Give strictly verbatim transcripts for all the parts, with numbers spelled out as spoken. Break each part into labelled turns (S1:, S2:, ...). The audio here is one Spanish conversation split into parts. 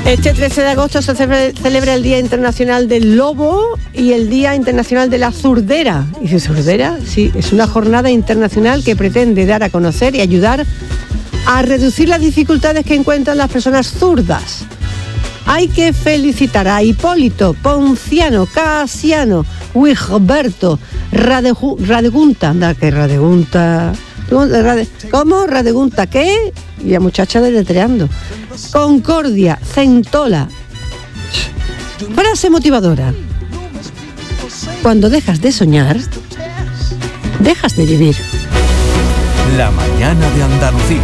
S1: Este trece de agosto se celebra el Día Internacional del Lobo y el Día Internacional de la Zurdera. ¿Y si zurdera? Sí, es una jornada internacional que pretende dar a conocer y ayudar a reducir las dificultades que encuentran las personas zurdas. Hay que felicitar a Hipólito, Ponciano, Casiano, Wigberto, Radeju, Radegunta, anda que Radegunta, Rade, ¿cómo? Radegunta, ¿qué? Y la muchacha deletreando. Concordia, Centola. Frase motivadora. Cuando dejas de soñar, dejas de vivir.
S2: La mañana de Andalucía.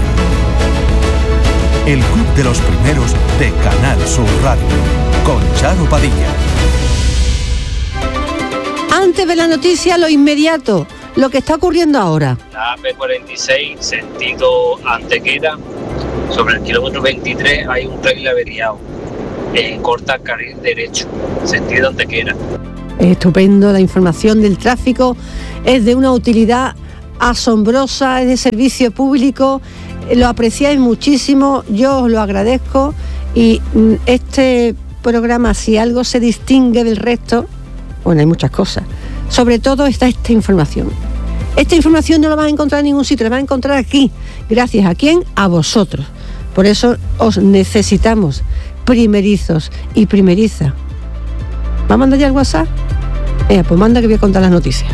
S2: El club de los primeros de Canal Sur Radio. Con Charo Padilla.
S1: Antes de la noticia, lo inmediato. Lo que está ocurriendo ahora.
S3: La A P cuarenta y seis, sentido Antequera. Sobre el kilómetro veintitrés hay un trailer averiado. Eh, corta carril derecho, sentido Antequera.
S1: Estupendo, la información del tráfico es de una utilidad asombrosa, es de servicio público, lo apreciáis muchísimo, yo os lo agradezco y este programa, si algo se distingue del resto, bueno, hay muchas cosas, sobre todo está esta información. Esta información no la vas a encontrar en ningún sitio, la vas a encontrar aquí. ¿Gracias a quién? A vosotros. Por eso os necesitamos, primerizos y primeriza. ¿Va a mandar ya el WhatsApp? Eh, pues manda que voy a contar las noticias.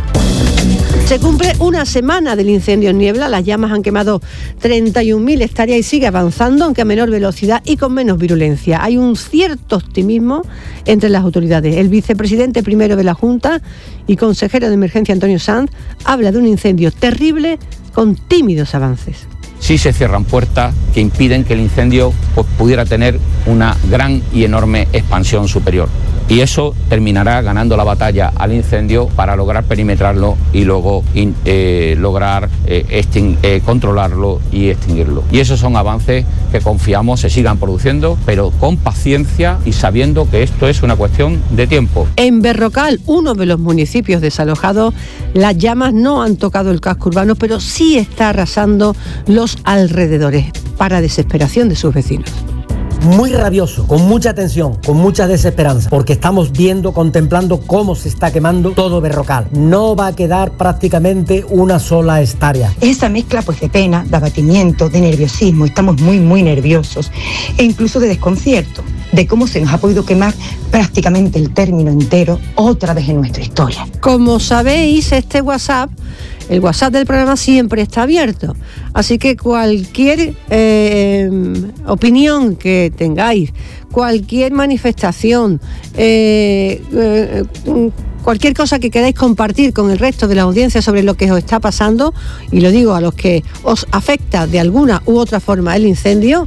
S1: Se cumple una semana del incendio en Niebla, las llamas han quemado treinta y un mil hectáreas y sigue avanzando, aunque a menor velocidad y con menos virulencia. Hay un cierto optimismo entre las autoridades. El vicepresidente primero de la Junta y consejero de emergencia Antonio Sanz habla de un incendio terrible con tímidos avances.
S4: Sí se cierran puertas que impiden que el incendio pues, pudiera tener una gran y enorme expansión superior. Y eso terminará ganando la batalla al incendio para lograr perimetrarlo y luego in, eh, lograr eh, extin- eh, controlarlo y extinguirlo. Y esos son avances que confiamos se sigan produciendo, pero con paciencia y sabiendo que esto es una cuestión de tiempo.
S1: En Berrocal, uno de los municipios desalojados, las llamas no han tocado el casco urbano, pero sí está arrasando los alrededores, para desesperación de sus vecinos.
S5: Muy rabioso, con mucha tensión, con mucha desesperanza, porque estamos viendo, contemplando cómo se está quemando todo Berrocal. No va a quedar prácticamente una sola hectárea.
S6: Esa mezcla pues de pena, de abatimiento, de nerviosismo, estamos muy muy nerviosos e incluso de desconcierto de cómo se nos ha podido quemar prácticamente el término entero otra vez en nuestra historia.
S1: Como sabéis, este WhatsApp, el WhatsApp del programa siempre está abierto, así que cualquier eh, opinión que tengáis, cualquier manifestación, eh, eh, cualquier cosa que queráis compartir con el resto de la audiencia sobre lo que os está pasando, y lo digo a los que os afecta de alguna u otra forma el incendio,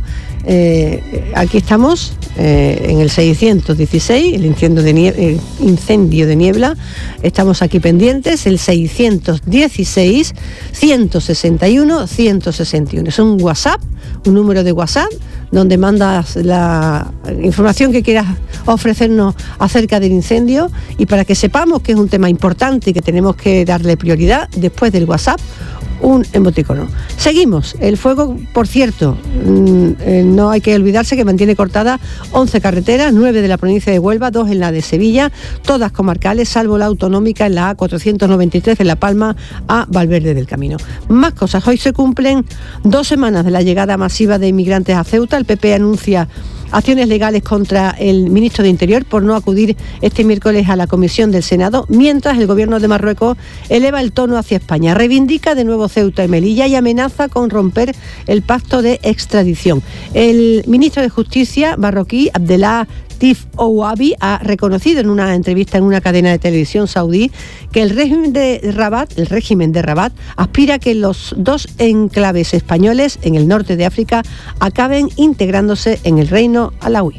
S1: eh, aquí estamos eh, en el seiscientos dieciséis, el incendio de niebla, el incendio de niebla, estamos aquí pendientes, el seiscientos dieciséis, ciento sesenta y uno, ciento sesenta y uno. Es un WhatsApp, un número de WhatsApp, donde mandas la información que quieras ofrecernos acerca del incendio, y para que sepamos que es un tema importante y que tenemos que darle prioridad, después del WhatsApp, un emoticono. Seguimos. El fuego, por cierto, eh, no hay que olvidarse que mantiene cortadas once carreteras, nueve de la provincia de Huelva, dos en la de Sevilla, todas comarcales, salvo la autonómica en la A cuatrocientos noventa y tres de La Palma a Valverde del Camino. Más cosas. Hoy se cumplen dos semanas de la llegada masiva de inmigrantes a Ceuta. El P P anuncia acciones legales contra el ministro de Interior por no acudir este miércoles a la comisión del Senado, mientras el gobierno de Marruecos eleva el tono hacia España, reivindica de nuevo Ceuta y Melilla y amenaza con romper el pacto de extradición. El ministro de Justicia marroquí, Abdellah Tif Ouabi, ha reconocido en una entrevista en una cadena de televisión saudí que el régimen de Rabat, el régimen de Rabat aspira a que los dos enclaves españoles en el norte de África acaben integrándose en el reino alauí.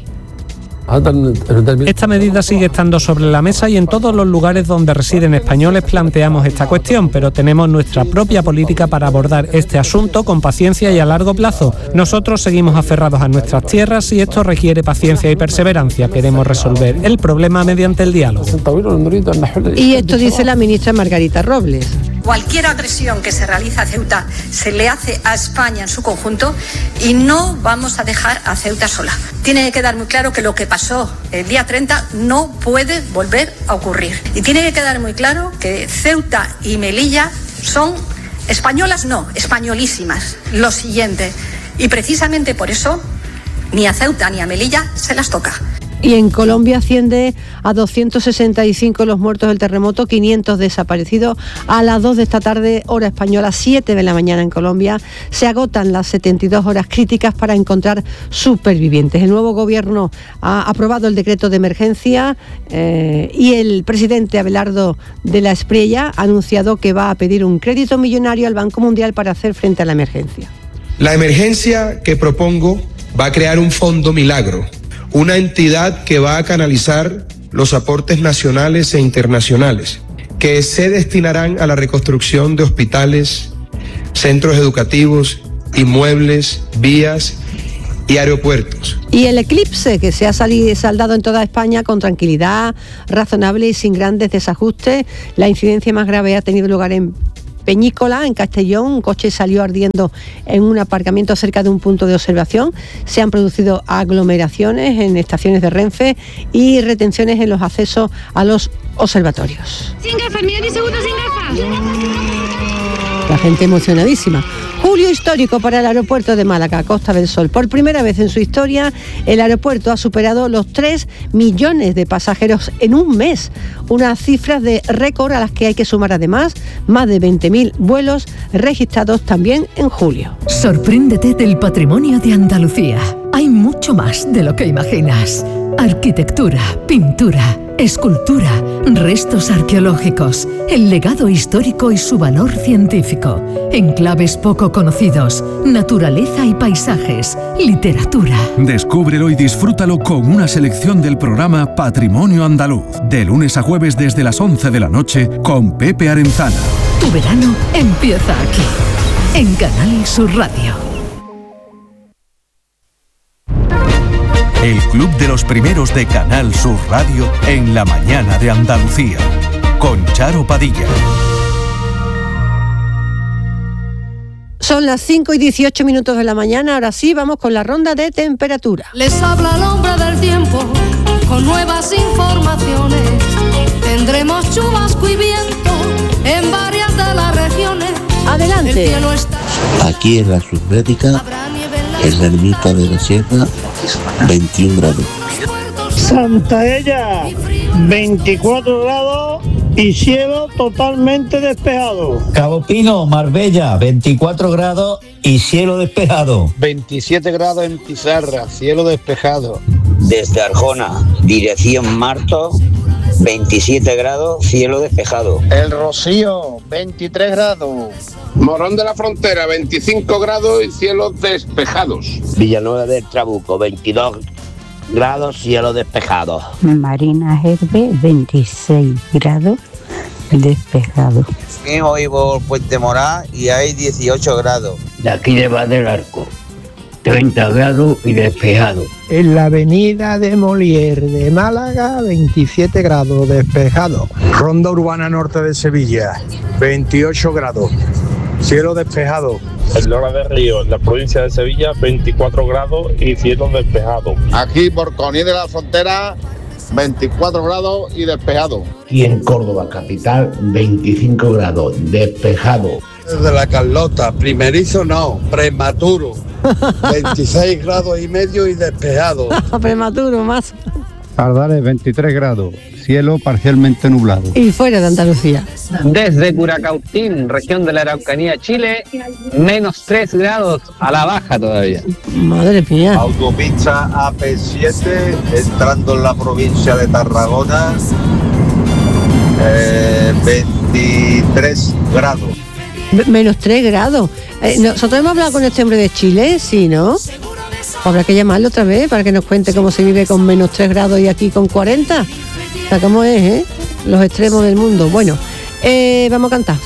S7: Esta medida sigue estando sobre la mesa y en todos los lugares donde residen españoles planteamos esta cuestión, pero tenemos nuestra propia política para abordar este asunto con paciencia y a largo plazo. Nosotros seguimos aferrados a nuestras tierras y esto requiere paciencia y perseverancia. Queremos resolver el problema mediante el diálogo.
S1: Y esto dice la ministra Margarita Robles.
S8: Cualquier agresión que se realiza a Ceuta se le hace a España en su conjunto y no vamos a dejar a Ceuta sola. Tiene que quedar muy claro que lo que pasó el día treinta no puede volver a ocurrir. Y tiene que quedar muy claro que Ceuta y Melilla son españolas, no, españolísimas. Lo siguiente. Y precisamente por eso ni a Ceuta ni a Melilla se las toca.
S1: Y en Colombia asciende a doscientos sesenta y cinco los muertos del terremoto, quinientos desaparecidos. A las dos de esta tarde, hora española, siete de la mañana en Colombia, se agotan las setenta y dos horas críticas para encontrar supervivientes. El nuevo gobierno ha aprobado el decreto de emergencia eh, y el presidente Abelardo de la Espriella ha anunciado que va a pedir un crédito millonario al Banco Mundial para hacer frente a la emergencia.
S9: La emergencia que propongo va a crear un fondo milagro, una entidad que va a canalizar los aportes nacionales e internacionales, que se destinarán a la reconstrucción de hospitales, centros educativos, inmuebles, vías y aeropuertos.
S1: Y el eclipse que se ha salido, saldado en toda España con tranquilidad, razonable y sin grandes desajustes. La incidencia más grave ha tenido lugar en Peñícola, en Castellón. Un coche salió ardiendo en un aparcamiento cerca de un punto de observación. Se han producido aglomeraciones en estaciones de Renfe y retenciones en los accesos a los observatorios.
S10: Sin gafas, mira mi segundo sin gafas.
S1: La gente emocionadísima. Julio histórico para el aeropuerto de Málaga, Costa del Sol. Por primera vez en su historia, el aeropuerto ha superado los tres millones de pasajeros en un mes. Unas cifras de récord a las que hay que sumar además más de veinte mil vuelos registrados también en julio.
S11: Sorpréndete del patrimonio de Andalucía. Hay mucho más de lo que imaginas. Arquitectura, pintura, escultura, restos arqueológicos, el legado histórico y su valor científico, enclaves poco conocidos, naturaleza y paisajes, literatura.
S2: Descúbrelo y disfrútalo con una selección del programa Patrimonio Andaluz, de lunes a jueves desde las once de la noche con Pepe Arenzana.
S11: Tu verano empieza aquí, en Canal Sur Radio.
S2: El Club de los Primeros de Canal Sur Radio en la mañana de Andalucía, con Charo Padilla.
S1: Son las cinco y dieciocho minutos de la mañana, ahora sí vamos con la ronda de temperatura.
S12: Les habla el hombre del tiempo con nuevas informaciones. Tendremos chubasco y viento en varias de las regiones.
S1: Adelante.
S12: El cielo está...
S13: Aquí en la Submédica, en la ermita de la Sierra, veintiún grados.
S14: Santaella, veinticuatro grados y cielo totalmente despejado.
S15: Cabo Pino, Marbella, veinticuatro grados y cielo despejado.
S16: veintisiete grados en Pizarra, cielo despejado.
S17: Desde Arjona, dirección Marto, veintisiete grados, cielo despejado.
S16: El Rocío, veintitrés grados.
S18: Morón de la Frontera, veinticinco grados y cielos despejados.
S17: Villanueva del Trabuco, veintidós grados, cielo despejado.
S19: Marina Gerbe, veintiséis grados, despejado.
S17: Hoy por Puente Morá y hay dieciocho grados.
S20: De aquí de Val del Arco, treinta grados y despejado.
S14: En la avenida de Molière de Málaga, veintisiete grados, despejado.
S21: Ronda Urbana Norte de Sevilla, veintiocho grados, cielo despejado.
S22: En Lora de Río, en la provincia de Sevilla, veinticuatro grados y cielo despejado.
S16: Aquí por Conil de la Frontera, veinticuatro grados y despejado.
S23: Y en Córdoba capital, veinticinco grados, despejado.
S21: Desde la Carlota, primerizo no, prematuro, veintiséis grados y medio y despejado.
S1: Prematuro más.
S21: Pardales, veintitrés grados, cielo parcialmente nublado.
S1: Y fuera de Andalucía.
S24: Desde Curacautín, región de la Araucanía, Chile, menos tres grados a la baja todavía.
S1: Madre mía.
S25: Autopista A P siete, entrando en la provincia de Tarragona, eh, veintitrés grados.
S1: Menos tres grados. Eh, nosotros hemos hablado con este hombre de Chile, sí, ¿no? Habrá que llamarlo otra vez para que nos cuente cómo se vive con menos tres grados y aquí con cuarenta. O sea, cómo es, ¿eh? Los extremos del mundo. Bueno, eh, vamos a cantar.